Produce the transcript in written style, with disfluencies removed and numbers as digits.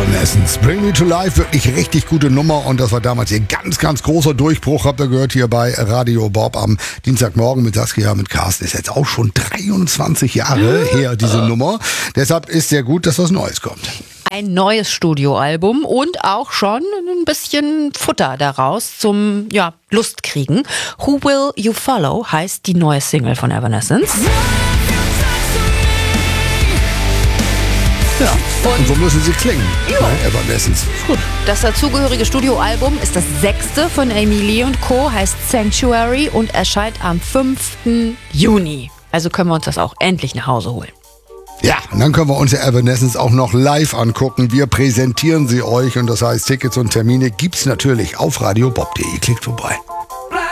Evanescence. Bring Me to Life, wirklich richtig gute Nummer. Und das war damals ihr ganz, ganz großer Durchbruch. Habt ihr gehört hier bei Radio Bob am Dienstagmorgen mit Saskia, mit Carsten. Ist jetzt auch schon 23 Jahre her, diese Nummer. Deshalb ist sehr gut, dass was Neues kommt. Ein neues Studioalbum und auch schon ein bisschen Futter daraus zum Lustkriegen. Who Will You Follow heißt die neue Single von Evanescence. Ja. Und so müssen sie klingen. Ja. Evanescence. Gut. Das dazugehörige Studioalbum ist das 6. von Amy Lee & Co., heißt Sanctuary und erscheint am 5. Juni. Also können wir uns das auch endlich nach Hause holen. Ja, und dann können wir uns ja Evanescence auch noch live angucken. Wir präsentieren sie euch und das heißt, Tickets und Termine gibt's natürlich auf radiobob.de. Klickt vorbei.